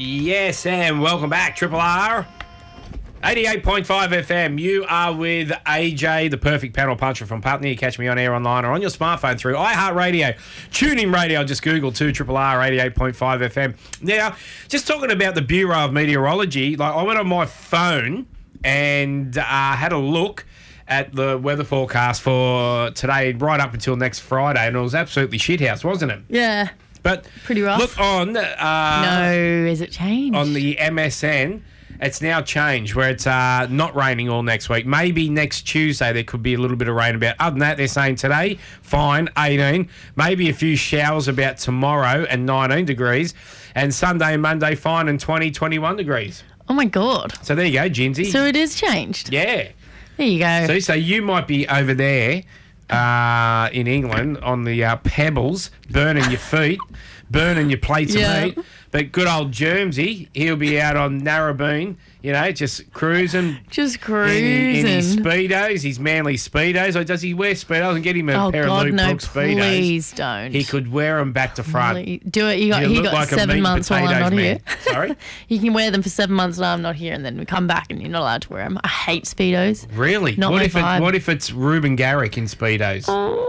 Yes, and welcome back, Triple R. 88.5 FM. You are with AJ, the perfect panel puncher from Putney. You catch me on air, online, or on your smartphone through iHeartRadio. TuneIn Radio. Just Google 2 Triple R 88.5 FM. Now, just talking about the Bureau of Meteorology, like I went on my phone and had a look at the weather forecast for today right up until next Friday, and it was absolutely shithouse, wasn't it? Yeah. But pretty rough. Look on. No, is it changed? On the MSN, it's now changed where it's not raining all next week. Maybe next Tuesday there could be a little bit of rain about. Other than that, they're saying today, fine, 18. Maybe a few showers about tomorrow and 19 degrees. And Sunday and Monday, fine, and 20, 21 degrees. Oh, my God. So there you go, Ginsy. So it is changed. Yeah. There you go. So you might be over there in England on the pebbles, burning your feet, burning your plates of meat. But good old Germsy, he'll be out on Narrabeen, just cruising. Just cruising. In his Speedos, his manly Speedos. Or does he wear Speedos? And get him a pair of Luke Brooks Speedos. Please don't. He could wear them back to front. Do it. He got like 7 months while I'm not here. Sorry? You can wear them for 7 months while I'm not here, and then we come back and you're not allowed to wear them. I hate Speedos. Really? Not what my if vibe. What if it's Ruben Garrick in Speedos?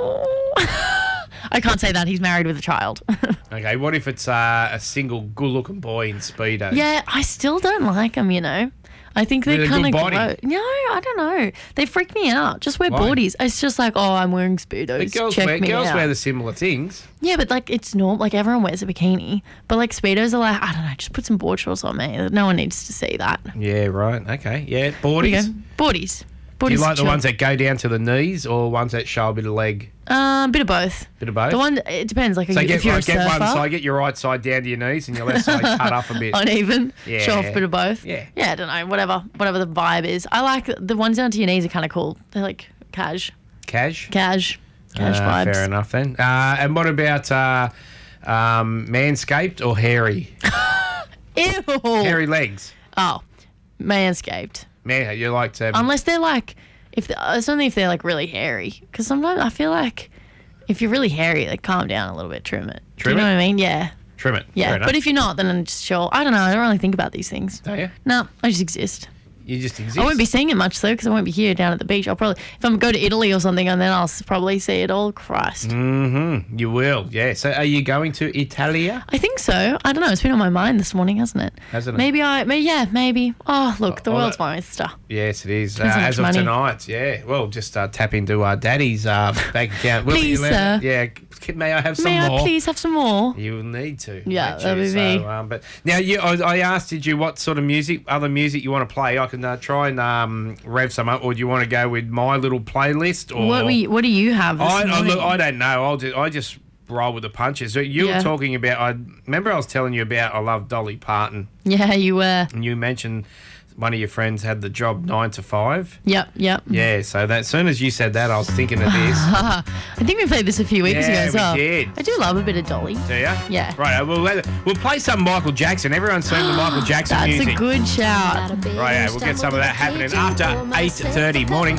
I can't say that. He's married with a child. Okay, what if it's a single good-looking boy in Speedos? Yeah, I still don't like them, I think they're kind of gross. No, I don't know. They freak me out. Just wear boardies. It's just like, I'm wearing Speedos. But girls wear the similar things. Yeah, but it's normal. Like everyone wears a bikini. But Speedos are I don't know, just put some board shorts on me. No one needs to see that. Yeah, right. Okay. Yeah, boardies. Boardies. Do you like the ones that go down to the knees or ones that show a bit of leg? Bit of both. Bit of both? It depends. Like, so if you're a surfer. So I get your right side down to your knees and your left side cut up a bit. Uneven. Yeah. Show off a bit of both. Yeah. Yeah, I don't know. Whatever the vibe is. I like the ones down to your knees are kind of cool. They're like cash. Cash? Cash vibes. Fair enough then. And what about manscaped or hairy? Ew. Hairy legs. Oh, manscaped. Man, you like to... Unless they're it's only if they're really hairy. Because sometimes I feel like if you're really hairy, calm down a little bit, trim it. Do you know what I mean? Yeah. Trim it. Yeah, but if you're not, then I'm just sure. I don't know. I don't really think about these things. Do you? No, I just exist. You just exist? I won't be seeing it much, though, because I won't be here down at the beach. I'll probably, if I'm go to Italy or something, and then I'll probably see it all. Christ. Mm-hmm. You will, yeah. So are you going to Italia? I think so. I don't know. It's been on my mind this morning, hasn't it? Hasn't it? Maybe. Oh, look, the world's my oyster. Yes, it is. As of tonight, yeah. Well, just tap into Daddy's bank account. Please, sir. Yeah. May I have some more? May I please have some more? You will need to. Yeah, that'll be me. But now, I asked you what sort of other music you want to play. I can try and rev some up, or do you want to go with my little playlist? Or what do you have this morning? Look, I don't know. I just roll with the punches. So you were talking about, I was telling you about I love Dolly Parton. Yeah, you were. And you mentioned one of your friends had the job 9 to 5. Yep. Yeah, so as soon as you said that, I was thinking of this. I think we played this a few weeks ago as well. We did. I do love a bit of Dolly. Do you? Yeah. Right, we'll play some Michael Jackson. Everyone's seen the Michael Jackson That's music. a good shout. Right, we'll get some of that happening after 8:30 morning.